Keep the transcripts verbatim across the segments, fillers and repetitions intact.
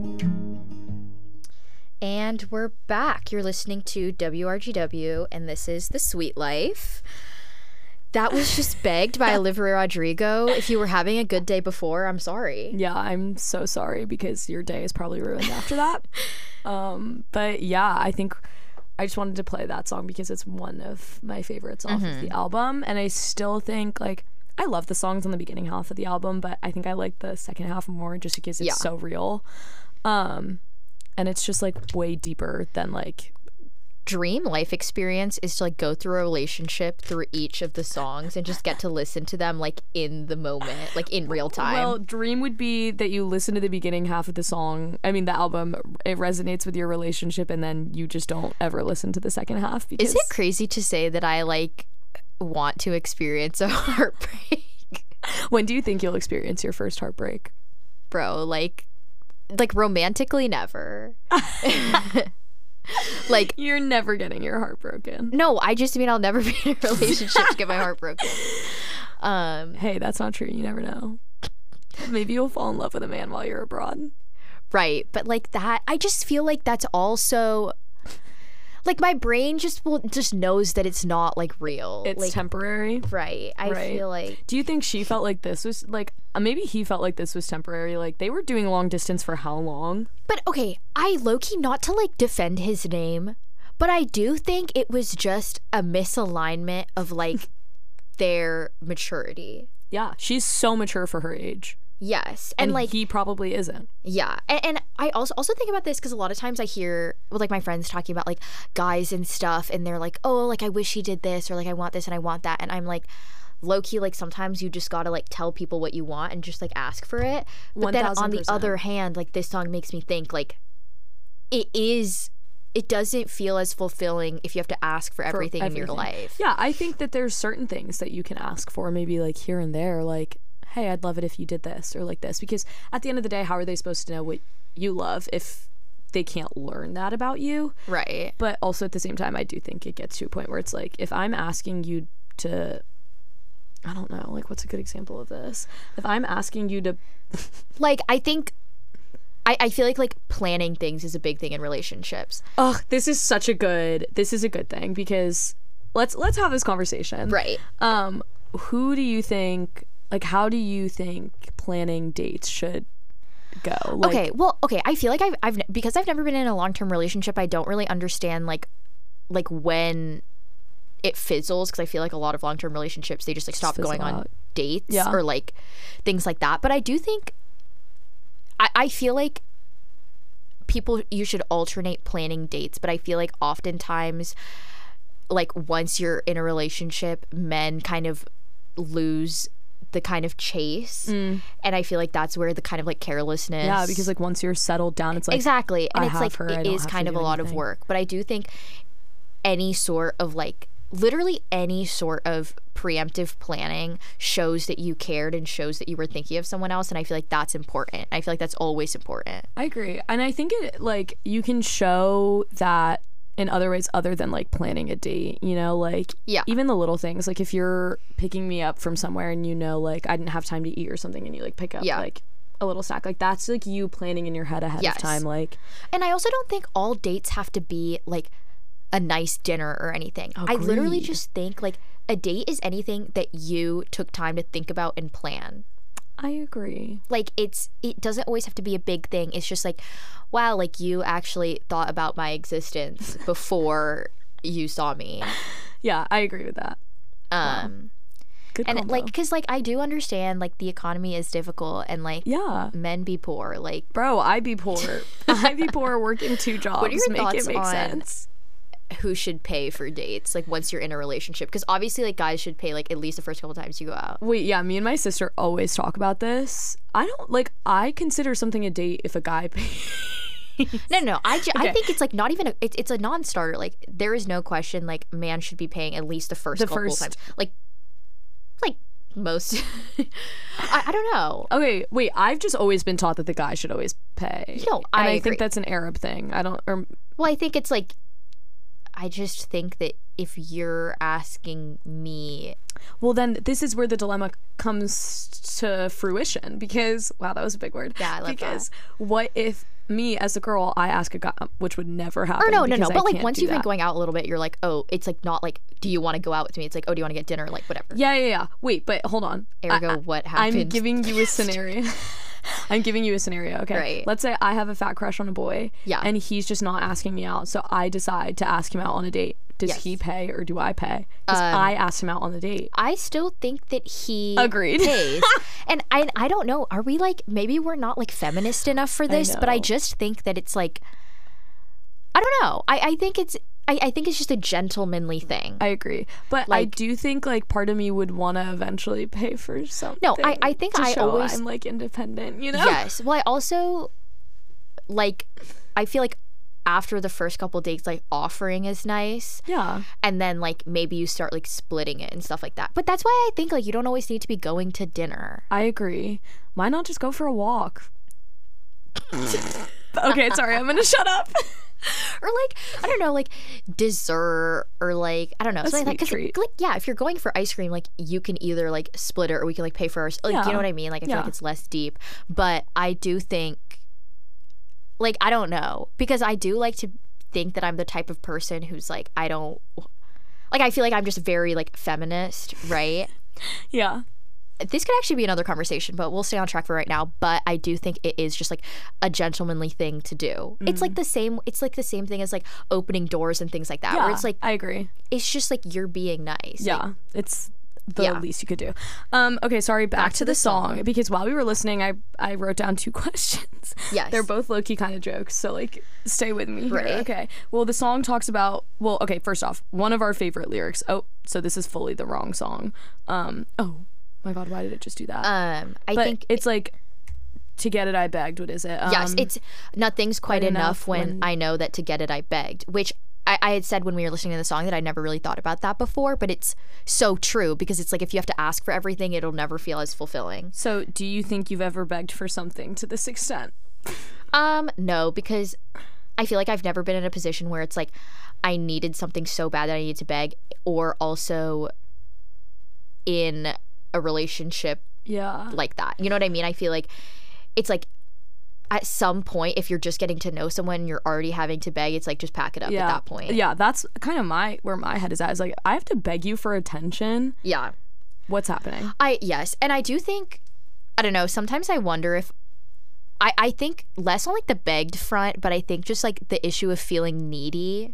And we're back. You're listening to W R G W, and this is The Sweet Life. That was just begged by Olivia Rodrigo. If you were having a good day before, I'm sorry. Yeah, I'm so sorry because your day is probably ruined after that. Um, but yeah, I think I just wanted to play that song because it's one of my favorites off Mm-hmm. of the album. And I still think, like, I love the songs on the beginning half of the album, but I think I like the second half more just because it's Yeah. so real. Um, and it's just, like, way deeper than, like... Dream life experience is to like go through a relationship through each of the songs and just get to listen to them like in the moment, like in real time. Well, dream would be that you listen to the beginning half of the song. I mean, the album, it resonates with your relationship, and then you just don't ever listen to the second half. Because Is it crazy to say that I like want to experience a heartbreak? When do you think you'll experience your first heartbreak? Bro, like like romantically never. Like, You're never getting your heart broken. no, I just mean I'll never be in a relationship to get my heart broken. Um, Hey, that's not true. You never know. Maybe you'll fall in love with a man while you're abroad. right, but like that, I just feel like that's also like my brain just will just knows that it's not like real. It's like, temporary. right. I Right. feel like Do you think she felt like this was like uh, maybe he felt like this was temporary? Like they were doing long distance for how long? But okay, I low-key, not to like defend his name, but I do think it was just a misalignment of like their maturity. Yeah, she's so mature for her age. Yes. And, And, like, he probably isn't. yeah. And, and I also also think about this because a lot of times I hear with like my friends talking about like guys and stuff, and they're like, oh, like I wish he did this, or like I want this and I want that. And I'm like, low-key, like sometimes you just gotta like tell people what you want and just like ask for it. But then on the one thousand percent. other hand, like this song makes me think like it is it doesn't feel as fulfilling if you have to ask for everything, in your everything. life. Yeah, I think that there's certain things that you can ask for, maybe like here and there, like, hey, I'd love it if you did this or like this. Because at the end of the day, how are they supposed to know what you love if they can't learn that about you? Right. But also at the same time, I do think it gets to a point where it's like, if I'm asking you to, I don't know, like, what's a good example of this? If I'm asking you to, Like I think I, I feel like like planning things is a big thing in relationships. oh, this is such a good, this is a good thing because let's let's have this conversation. Right. Um, who do you think, like, how do you think planning dates should go? Like, Okay, well, okay, I feel like I've I've ne- because I've never been in a long-term relationship, I don't really understand like like when it fizzles, because I feel like a lot of long-term relationships they just like stop fizzle going on out. dates Yeah. or like things like that. But I do think I I feel like people you should alternate planning dates, but I feel like oftentimes like once you're in a relationship, men kind of lose the kind of chase, and I feel like that's where the kind of like carelessness. Yeah, because like once you're settled down, it's like exactly, and I it's have like her, I it don't is have to kind of do a lot of anything. work. But I do think any sort of like literally any sort of preemptive planning shows that you cared and shows that you were thinking of someone else, and I feel like that's important. I feel like that's always important. I agree. And I think it like you can show that in other ways other than like planning a date, you know, like Yeah. even the little things, like if you're picking me up from somewhere and you know like I didn't have time to eat or something and you like pick up Yeah. like a little snack, like that's like you planning in your head ahead Yes. of time, like And I also don't think all dates have to be like a nice dinner or anything. I literally Agreed. just think like a date is anything that you took time to think about and plan. I agree. Like it's it doesn't always have to be a big thing. It's just like, wow, like you actually thought about my existence before you saw me. Yeah, I agree with that. Um Good and combo. like because like I do understand like the economy is difficult and like yeah. men be poor. Like Bro, I be poor. I be poor working two jobs. What are your make thoughts it make on- sense. who should pay for dates like once you're in a relationship, because obviously like guys should pay like at least the first couple times you go out. Wait, yeah, me and my sister always talk about this. I don't like I consider something a date if a guy pays. No, no, no. I, ju- I Okay. think it's like not even a, it's it's a non-starter. Like there is no question. Like man should be paying at least the first The couple first- times. Like, like most. I, I don't know. Okay, wait, I've just always been taught that the guy should always pay. No, and I I agree. think that's an Arab thing. I don't or Well, I think it's like. I just think that if you're asking me, well then this is where the dilemma comes to fruition because wow, that was a big word. Yeah, I love that. Because what if me as a girl, I ask a guy, which would never happen. Or no, no, no. because I But like can't once do you've been that. going out a little bit, you're like, oh, it's like not like, do you want to go out with me? It's like, oh, do you want to get dinner? Like whatever. Yeah, yeah, yeah. Wait, but hold on. Ergo, I- I- what I'm happened? giving you a scenario. I'm giving you a scenario, okay? Right. Let's say I have a fat crush on a boy. Yeah. And he's just not asking me out, so I decide to ask him out on a date. Does Yes. he pay or do I pay? Because Um, I asked him out on the date. I still think that he Agreed. pays. And I I don't know. Are we like maybe we're not like feminist enough for this, but I know. just think that it's like I don't know. I, I think it's I, I think it's just a gentlemanly thing. I agree. But I Like- do think like part of me would want to eventually pay for something. No, I- I think to I show always- I'm like independent, you know? Yes. Well, I also like I feel like after the first couple dates, like offering is nice. Yeah. And then like maybe you start like splitting it and stuff like that. But that's why I think like you don't always need to be going to dinner. I agree. Why not just go for a walk? Okay, sorry, I'm gonna shut up. Or like I don't know, like dessert or like I don't know, something like that. sweet 'Cause, treat. like yeah, if you're going for ice cream, like you can either like split it or we can like pay for ours. Like Yeah. you know what I mean? Like I feel Yeah. like it's less deep. But I do think, like I don't know, because I do like to think that I'm the type of person who's like I don't like I feel like I'm just very like feminist, right? Yeah. This could actually be another conversation, but we'll stay on track for right now. But I do think it is just like a gentlemanly thing to do. It's like the same. It's like the same thing as like opening doors and things like that. Yeah, Where it's like I agree. it's just like you're being nice. Yeah, Like, it's the Yeah. least you could do. Um, okay, sorry, back, to, the, song. Because while we were listening, I, I wrote down two questions. Yes. They're both low-key kind of jokes, so like stay with me here. Right. Okay. Well, the song talks about, well, okay, first off, one of our favorite lyrics. Oh, so this is fully the wrong song. Um, oh my God, why did it just do that? um, I but think it's like, to get it, I begged. What is it? Um, yes, it's nothing's quite, quite enough, enough when, when- I know that to get it I begged, which. I, I had said when we were listening to the song that I never really thought about that before, but it's so true because it's like if you have to ask for everything, it'll never feel as fulfilling. So, do you think you've ever begged for something to this extent? Um, no, because I feel like I've never been in a position where it's like I needed something so bad that I needed to beg, or also in a relationship Yeah. like that. You know what I mean? I feel like it's like at some point, if you're just getting to know someone and you're already having to beg, it's like just pack it up yeah. at that point. Yeah, that's kind of my where my head is at. Is like I have to beg you for attention. Yeah. What's happening? I yes, and I do think I don't know, sometimes I wonder if I I think less on like the begged front, but I think just like the issue of feeling needy.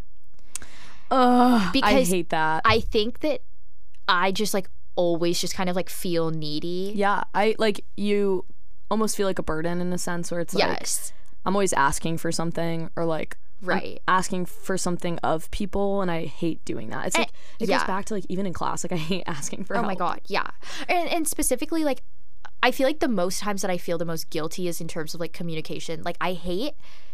Ugh, I Because hate that. I think that I just like always just kind of like feel needy. yeah, I like you almost feel like a burden in a sense where it's like Yes. I'm always asking for something or like I'm Right. asking for something of people, and I hate doing that. It's like it yeah. goes back to like even in class, like I hate asking for Oh help. my god, yeah. And and specifically like I feel like the most times that I feel the most guilty is in terms of like communication. Like I hate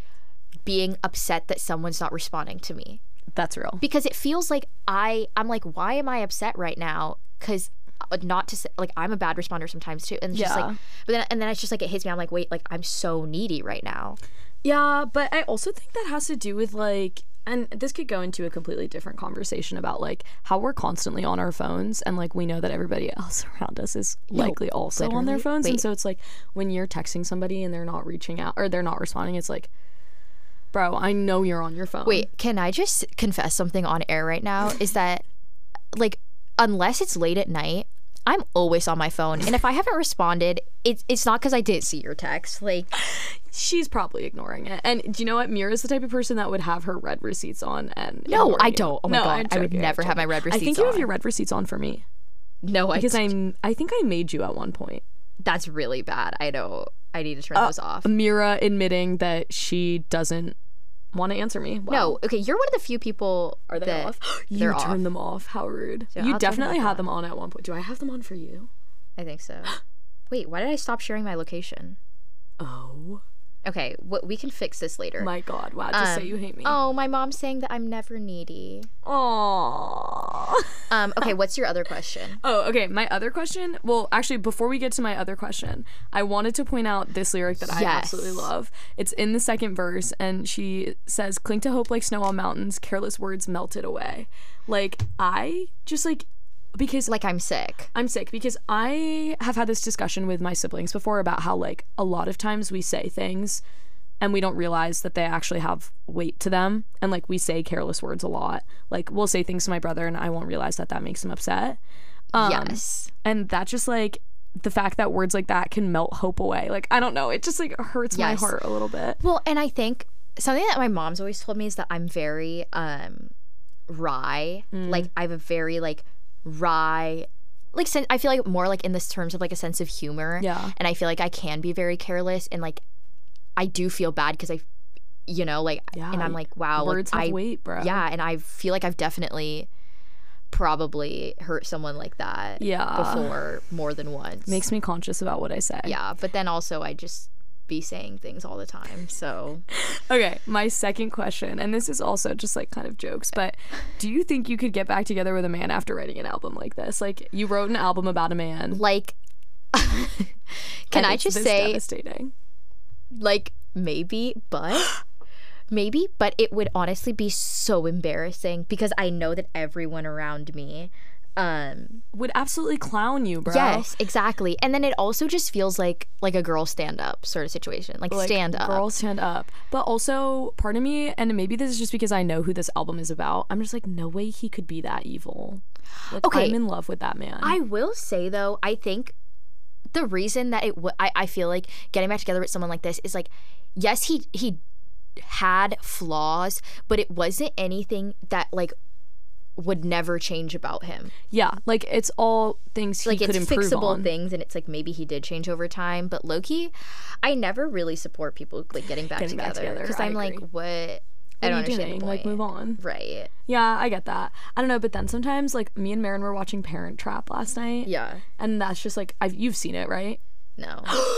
being upset that someone's not responding to me That's real. because it feels like I I'm like why am I upset right now? Cuz not to say like I'm a bad responder sometimes too, and it's just Yeah. like but then and then it's just like it hits me. I'm like wait, like I'm so needy right now. Yeah, but I also think that has to do with like, and this could go into a completely different conversation about like how we're constantly on our phones, and like we know that everybody else around us is likely also on their literally. phones, and Wait. so it's like when you're texting somebody and they're not reaching out or they're not responding, it's like, bro, I know you're on your phone. Wait, can I just confess something on air right now? Is that like unless it's late at night, I'm always on my phone, and if I haven't responded, it's it's not because I didn't see your text. Like, she's probably ignoring it. And do you know what? Mira's the type of person that would have her red receipts on and no, ignore I you. don't. Oh my No, god, I'm I would joking, I'm never have my joking. red receipts I think you have on. your red receipts on for me no, I because d- I'm. I think I made you at one point. that's really bad. I know. I need to turn those off. Mira admitting that she doesn't want to answer me. Wow. No, okay, you're one of the few people Are they that off? You they're turned off. them off. How rude. Yeah, you I'll turn definitely them had off. them on at one point. Do I have them on for you? I think so. Wait, why did I stop sharing my location? Oh Okay, wh- we can fix this later. my God. Wow. Just say Um, you hate me. Oh, my mom's saying that I'm never needy. Aww. Um, okay, what's your other question? Oh, okay. My other question. Well, actually, before we get to my other question, I wanted to point out this lyric that I Yes. absolutely love. It's in the second verse, and she says, "Cling to hope like snow on mountains, careless words melted away." Like I just like because Like I'm sick. I'm sick because I have had this discussion with my siblings before about how like a lot of times we say things and we don't realize that they actually have weight to them. And like we say careless words a lot. Like we'll say things to my brother and I won't realize that that makes him upset. Um, Yes. And that's just like the fact that words like that can melt hope away. Like, I don't know. It just like hurts my Yes. heart a little bit. Well, and I think something that my mom's always told me is that I'm very um wry. Mm. Like I have a very like wry like sen- I feel like more like in this terms of like a sense of humor. Yeah. And I feel like I can be very careless and like I do feel bad because I you know like Yeah, and I'm like wow words like, have I, weight, bro. Yeah, and I feel like I've definitely probably hurt someone like that Yeah. before more than once. Makes me conscious about what I say. Yeah, but then also I just be saying things all the time. So Okay, my second question, and this is also just like kind of jokes, but do you think you could get back together with a man after writing an album like this? Like you wrote an album about a man. like can and I it's just this say devastating. like maybe, but maybe, but it would honestly be so embarrassing because I know that everyone around me um Would absolutely clown you, bro. yes, exactly. And then it also just feels like like a girl stand up sort of situation. Like, Like, stand up. girl stand up. But also part of me, and maybe this is just because I know who this album is about, I'm just like, no way he could be that evil. Like, Okay. I'm in love with that man. I will say though, I think the reason that it w- I, I feel like getting back together with someone like this is like, yes, he he had flaws, but it wasn't anything that like would never change about him. yeah, like it's all things he Like could it's improve fixable on. things, and it's like maybe he did change over time. But low-key, I never really support people like getting back Getting back together together, because I I'm like, agree. what? I What don't are you understand doing? the Like, point. move on. Right. Yeah, I get that. I don't know, but then sometimes like me and Marin were watching Parent Trap last night. Yeah. And that's just like I've you've seen it, right? No.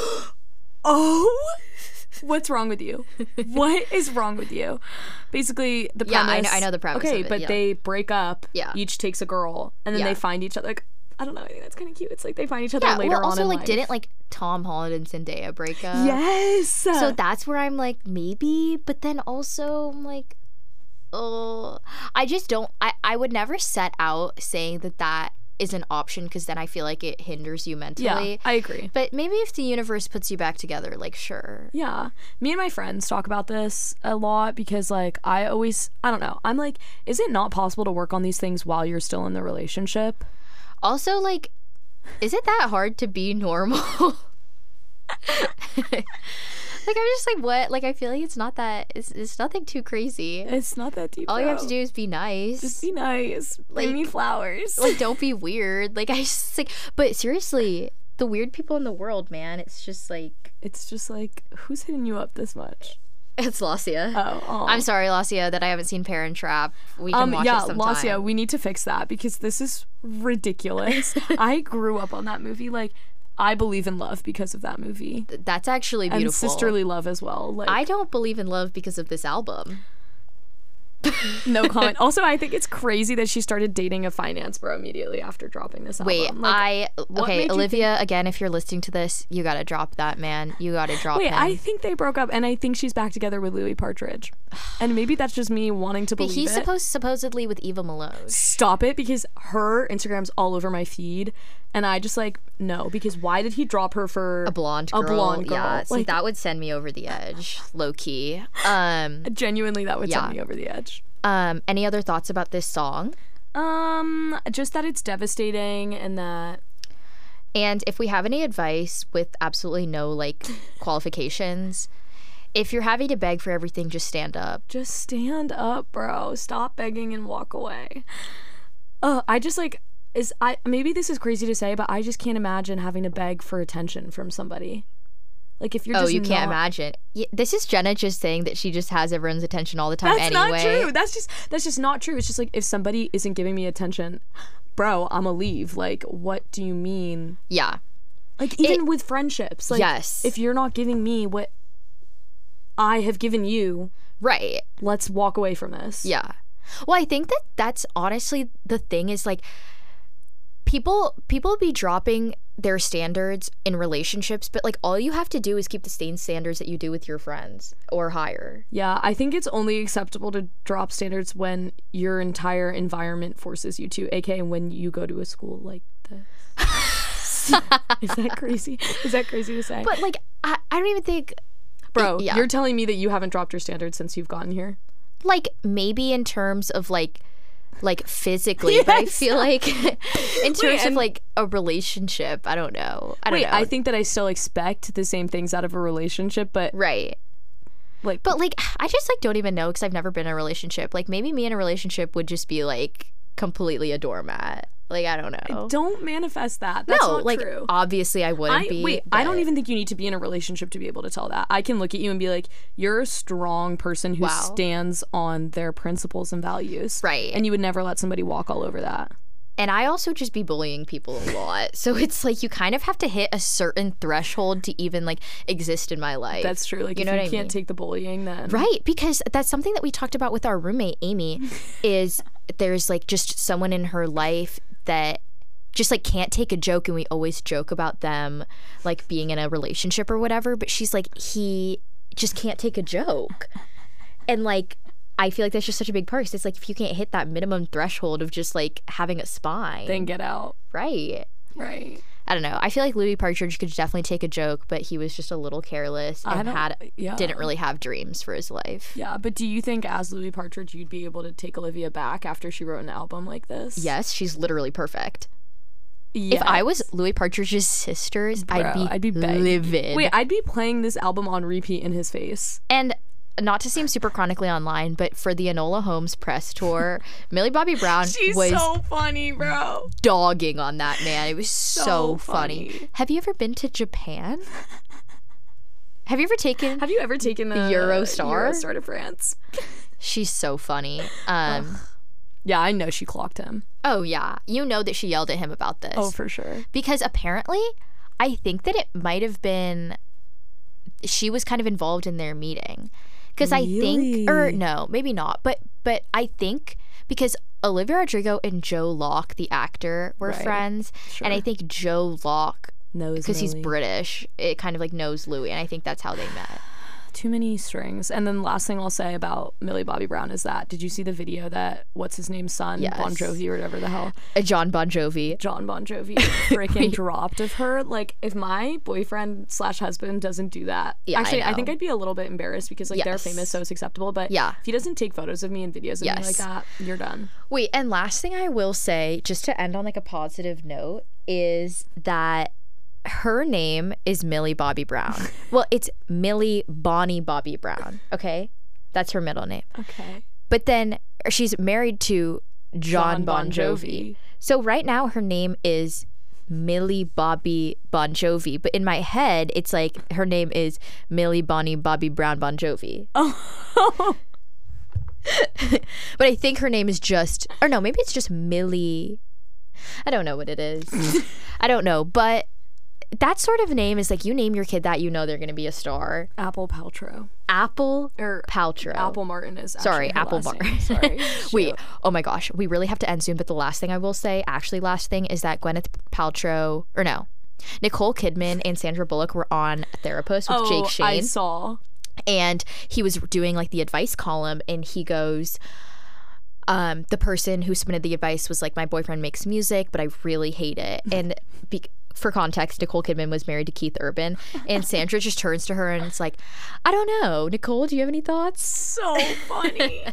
Oh, what's wrong with you? What is wrong with you? Basically, the Yeah, premise. I know- I know the premise Okay, of it, but yeah. they break up. Yeah. Each takes a girl, and then Yeah. they find each other. Like, I don't know. I think that's kind of cute. It's like they find each other Yeah. later Well, on also in like, life. didn't like Tom Holland and Zendaya break up? Yes. So that's where I'm like, maybe, but then also I'm like, oh, I just don't. I I would never set out saying that that is an option because then I feel like it hinders you mentally. yeah, I agree. But maybe if the universe puts you back together, like sure. Yeah. Me and my friends talk about this a lot because, like, I always, I don't know. I'm like, is it not possible to work on these things while you're still in the relationship? Also, like, is it that hard to be normal? Like, I'm just like, what? Like, I feel like it's not that, it's, it's nothing too crazy. It's not that deep. All you have to bro. do is be nice. Just be nice. Bring me Like- flowers. Like, don't be weird. Like, I just, like, but seriously, the weird people in the world, man, it's just like, It's just like, who's hitting you up this much? it's Lacia. Oh, aw. I'm sorry, Lacia, that I haven't seen Parent Trap. We can Um, watch yeah, it sometime. Lacia, we need to fix that because this is ridiculous. I grew up on that movie. Like, I believe in love because of that movie. That's actually beautiful. And sisterly love as well. Like, I don't believe in love because of this album. no comment. Also, I think it's crazy that she started dating a finance bro immediately after dropping this album. Wait, Like, I what okay, made you Olivia. Again, if you're listening to this, you gotta drop that man. You gotta drop Wait, him. I think they broke up, and I think she's back together with Louis Partridge. And maybe that's just me wanting to but believe he's it. supposed supposedly with Eva Malone. Stop it, because her Instagram's all over my feed, and I just like no, because why did he drop her for A blonde girl. A blonde girl. Yeah, see, Like, that would send me over the edge, low key. Um, genuinely, that would Yeah. send me over the edge. um, any other thoughts about this song? Um, just that it's devastating, and that And if we have any advice with absolutely no like qualifications, if you're having to beg for everything, just stand up. just stand up, bro. Stop begging and walk away. Uh, I just like is I maybe this is crazy to say, but I just can't imagine having to beg for attention from somebody. Like if you're Oh, just you can't not- imagine. Y- This is Jenna just saying that she just has everyone's attention all the time That's anyway. not true. That's just that's just not true. It's just like if somebody isn't giving me attention, bro, I'ma leave. Like, what do you mean? Yeah. Like even with friendships, like Yes. if you're not giving me what I have given you, Right. let's walk away from this. Yeah. Well, I think that that's honestly the thing is like people people be dropping their standards in relationships, but like all you have to do is keep the same standards that you do with your friends or higher. Yeah, I think it's only acceptable to drop standards when your entire environment forces you to, aka when you go to a school like this. Is that crazy? Is that crazy to say? But like I, I don't even think Bro, yeah. you're telling me that you haven't dropped your standards since you've gotten here? Like maybe in terms of like like physically, but I Yes. feel like in terms Wait, of and- like a relationship, I don't know. I don't Wait, know. I think that I still expect the same things out of a relationship, but right. like, But like I just like don't even know because I've never been in a relationship. Like maybe me in a relationship would just be like completely a doormat. Like I don't know. don't manifest that. That's no, not like true. obviously I wouldn't I be. wait. I don't but- even think you need to be in a relationship to be able to tell that. I can look at you and be like, "You're a strong person who Wow. stands on their principles and values." Right. And you would never let somebody walk all over that. And I also just be bullying people a lot. So it's like you kind of have to hit a certain threshold to even like exist in my life. That's true. Like, You if know you what I can't mean? take the bullying, then Right, because that's something that we talked about with our roommate Amy is there's like just someone in her life that just like can't take a joke, and we always joke about them like being in a relationship or whatever, but she's like he just can't take a joke. And like I feel like that's just such a big part 'cause it's like if you can't hit that minimum threshold of just like having a spine, then get out. right. Right. I don't know. I feel like Louis Partridge could definitely take a joke, but he was just a little careless I and don't- had yeah. didn't really have dreams for his life. Yeah, but do you think as Louis Partridge you'd be able to take Olivia back after she wrote an album like this? Yes, she's literally perfect. Yes. If I was Louis Partridge's sisters, I'd Bro, be, I'd be begging. livid. Wait, I'd be playing this album on repeat in his face. And not to seem super chronically online, but for the Enola Holmes press tour, Millie Bobby Brown was funny, bro. dogging on that man. It was so, So funny. funny. Have you ever been to Japan? Have you ever taken? Have you ever taken the Eurostar? Eurostar to France? She's so funny. Um, Yeah, I know she clocked him. oh yeah, you know that she yelled at him about this. Oh, for sure. Because apparently I think that it might have been she was kind of involved in their meeting because I think or Really? no maybe not but but I think because Olivia Rodrigo and Joe Locke the actor were Right. friends and I Sure. think Joe Locke Knows because he's Millie. British it kind of like knows Louis and I think that's how they met. Too many strings. And then last thing I'll say about Millie Bobby Brown is that did you see the video that what's his name's son Yes. Bon Jovi or whatever the hell Uh, John Bon Jovi. John Bon Jovi freaking dropped of her? Like, if my boyfriend slash husband doesn't do that, Yeah, I actually, I, know. think I'd be a little bit embarrassed because like they're Yes. famous, so it's acceptable. But Yeah. if he doesn't take photos of me and videos of me Yes. like that, you're done. Wait, and last thing I will say, just to end on like a positive note, is that her name is Millie Bobby Brown. Well, it's Millie Bonnie Bobby Brown, okay? That's her middle name. Okay. But then she's married to John, John Bon Bon Jovi. Jovi. So right now her name is Millie Bobby Bon Jovi, but in my head it's like her name is Millie Bonnie Bobby Brown Bon Jovi. Oh. But I think her name is just, or no, maybe it's just Millie. I don't know what it is. I don't know, but that sort of name is like you name your kid that, you know they're going to be a star. Apple Paltrow. Apple Or Paltrow. Apple Martin is actually Sorry, her Apple last Martin. name. Sorry. Wait, Shoot. oh my gosh, we really have to end soon. But the last thing I will say, actually, last thing is that Gwyneth Paltrow, or no, Nicole Kidman and Sandra Bullock were on Therapist with Oh, Jake Shane. I saw. And he was doing like the advice column and he goes um the person who submitted the advice was like, my boyfriend makes music but I really hate it. And be- for context, Nicole Kidman was married to Keith Urban and Sandra just turns to her and it's like, I don't know, Nicole, do you have any thoughts? So funny.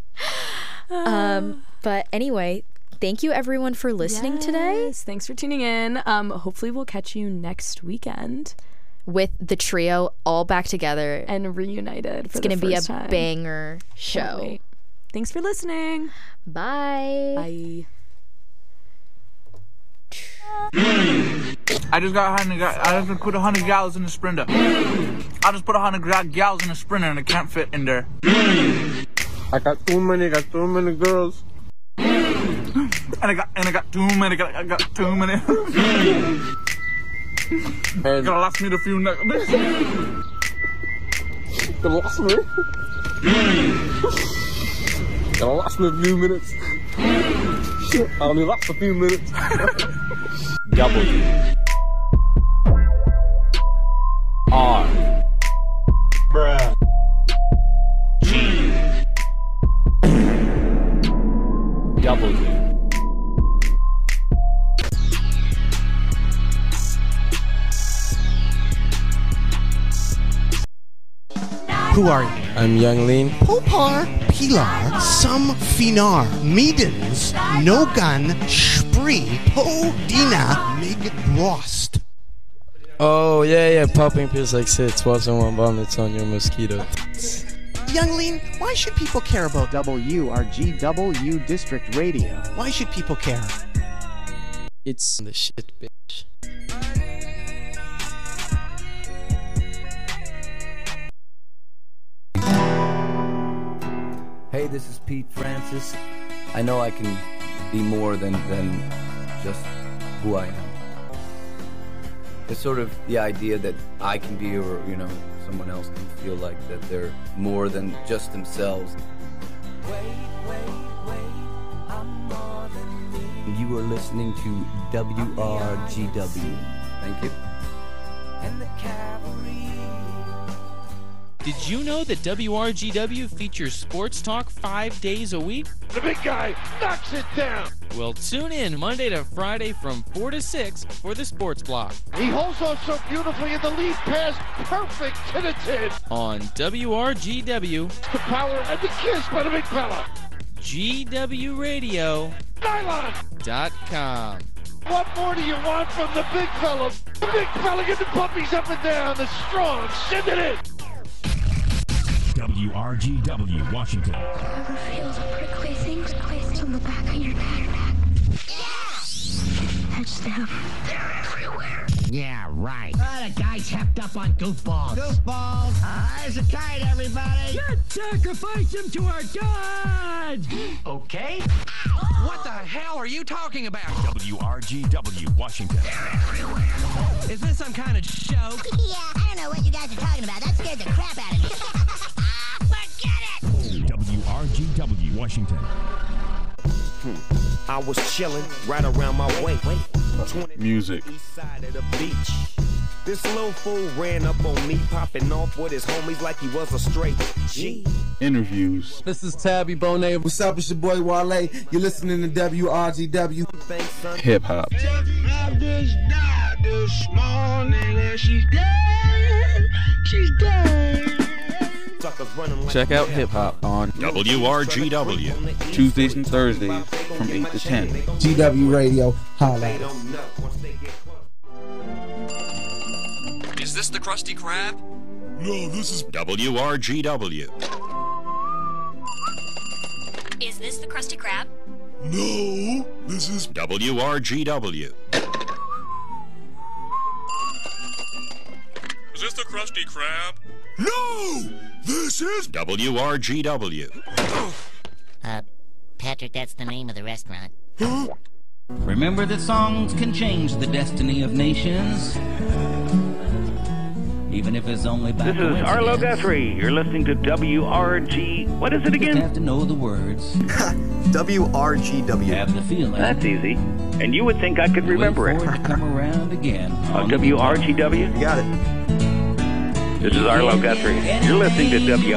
Um but anyway, thank you everyone for listening today Yes, thanks for tuning in. Um, hopefully we'll catch you next weekend with the trio all back together. and reunited. For It's gonna the be a first time. banger Can't show. wait. Thanks for listening. Bye. Bye. I just got a hundred. ga- I just put a hundred gallons in the Sprinter. I just put a hundred gra- gallons in the Sprinter and it can't fit in there. I got too many, got too many girls. And I got and I got too many. Got, I got too many. And Gotta last me a few nuggets. gonna last me. Gonna last me a few minutes. I only last a few minutes. W R Bruh G W Who are you? I'm Young Lean. Popar, Pilar, Some Finar, Meedens, Nogan, Spree, Po, Dina, Mig, Rost. Oh, yeah, yeah, popping pills like sits, wasn't one vomits on your mosquito. Young Lean, why should people care about W R G W District Radio? Why should people care? It's the shit, bitch. Hey, this is Pete Francis. I know I can be more than, than just who I am. It's sort of the idea that I can be, or, you know, someone else can feel like that they're more than just themselves. Wait, wait, wait, I'm more than me. You are listening to W R G W. Thank you. And the cavalry. Did you know that W R G W features sports talk five days a week? The big guy knocks it down. Well, tune in Monday to Friday from four to six for the Sports Block. He holds on so beautifully in the lead pass, perfect to the tin. On W R G W. The power and the kiss by the big fella. G W Radio. Nylon. Dot com. What more do you want from the big fella? The big fella getting the puppies up and down, the strong, send it in. W R G W, Washington. Ever feel the prickly things placed on the back of your neck? Yeah! Touch them. They're everywhere. Yeah, right. Oh, the guy's hepped up on goofballs. Goofballs? Uh, there's a kite, everybody. Let's sacrifice him to our gods. Okay. What the hell are you talking about? W R G W, Washington. They're everywhere. Is this some kind of show? Yeah, I don't know what you guys are talking about. That scared the crap out of me. Forget it! W R G W, Washington. Hmm. I was chilling right around my way. Music. East side of the beach. This little fool ran up on me, popping off with his homies like he was a straight G. Interviews. This is Tabby Bonet. What's up? It's your boy Wale. You're listening to W R G W. Hip hop. I just died this morning and she's dead. She's dead. Check out hip hop on W R G W. Tuesdays and Thursdays from eight to ten. G W Radio, holla. Is this the Krusty Krab? No, this is W R G W. Is this the Krusty Krab? No, this is W R G W. Is this the Krusty Krab? No, this is W R G W. Uh, Patrick, that's the name of the restaurant. Huh? Remember that songs can change the destiny of nations. Even if it's only by This is Arlo Guthrie. You're listening to W R G. What is it again? You have to know the words. W R G W. Have the feeling. That's easy. And you would think I could remember Wait it. for it to come around again. Uh, W R G W? You got it. This is Arlo Guthrie. You're listening to W